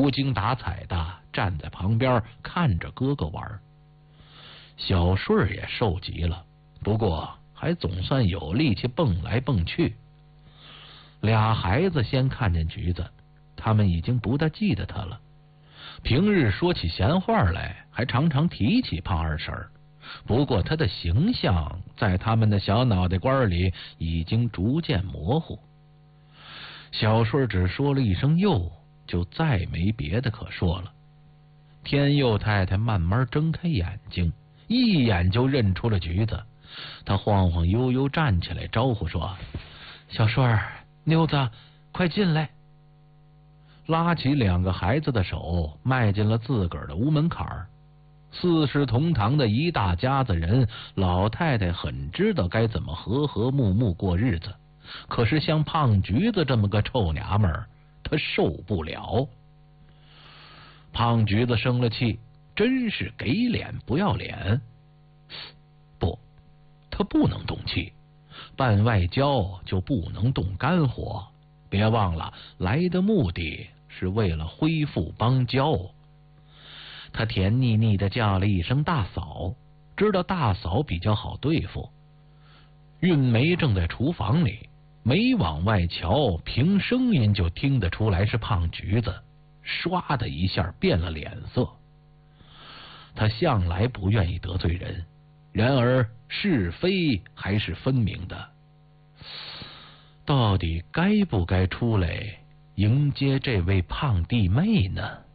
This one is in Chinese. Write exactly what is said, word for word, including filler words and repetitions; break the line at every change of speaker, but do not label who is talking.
无精打采的站在旁边看着哥哥玩。小顺也瘦极了，不过还总算有力气蹦来蹦去。俩孩子先看见橘子，他们已经不大记得他了。平日说起闲话来，还常常提起胖二婶儿。不过他的形象在他们的小脑袋瓜里已经逐渐模糊。小顺只说了一声又，就再没别的可说了。天佑太太慢慢睁开眼睛，一眼就认出了橘子。她晃晃悠悠站起来招呼说：小顺儿，妞子，快进来。拉起两个孩子的手，迈进了自个儿的屋门槛儿。四世同堂的一大家子人，老太太很知道该怎么和和睦睦过日子，可是像胖橘子这么个臭娘们儿，她受不了。胖橘子生了气，真是给脸不要脸。不，他不能动气，办外交就不能动肝火。别忘了，来的目的是为了恢复邦交。他甜腻腻的叫了一声大嫂，知道大嫂比较好对付。韵梅正在厨房里，没往外瞧，凭声音就听得出来是胖橘子，唰的一下变了脸色。他向来不愿意得罪人，然而是非还是分明的。到底该不该出来迎接这位胖弟妹呢？